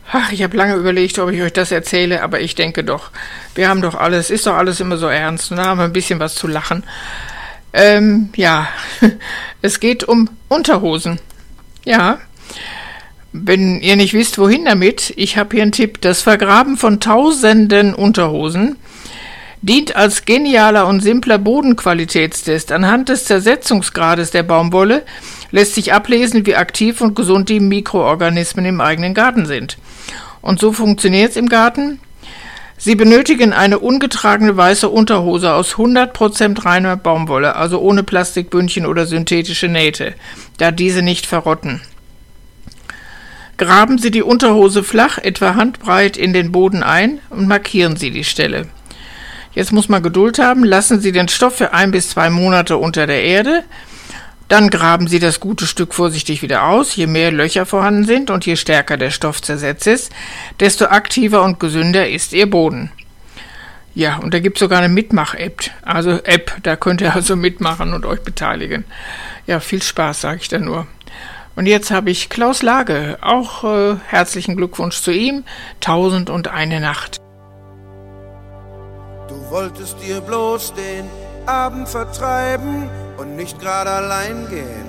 Ach, ich habe lange überlegt, ob ich euch das erzähle, aber ich denke doch. Wir haben doch alles, ist doch alles immer so ernst. Und da haben wir ein bisschen was zu lachen. Ja, es geht um Unterhosen. Ja, wenn ihr nicht wisst, wohin damit, ich habe hier einen Tipp. Das Vergraben von tausenden Unterhosen dient als genialer und simpler Bodenqualitätstest. Anhand des Zersetzungsgrades der Baumwolle lässt sich ablesen, wie aktiv und gesund die Mikroorganismen im eigenen Garten sind. Und so funktioniert es im Garten. Sie benötigen eine ungetragene weiße Unterhose aus 100% reiner Baumwolle, also ohne Plastikbündchen oder synthetische Nähte, da diese nicht verrotten. Graben Sie die Unterhose flach, etwa handbreit, in den Boden ein und markieren Sie die Stelle. Jetzt muss man Geduld haben, lassen Sie den Stoff für 1 bis 2 Monate unter der Erde, dann graben Sie das gute Stück vorsichtig wieder aus. Je mehr Löcher vorhanden sind und je stärker der Stoff zersetzt ist, desto aktiver und gesünder ist Ihr Boden. Ja, und da gibt es sogar eine Mitmach-App, da könnt ihr also mitmachen und euch beteiligen. Ja, viel Spaß, sage ich da nur. Und jetzt habe ich Klaus Lage, auch herzlichen Glückwunsch zu ihm, 1001 Nacht. Du wolltest dir bloß den Abend vertreiben und nicht gerade allein gehen.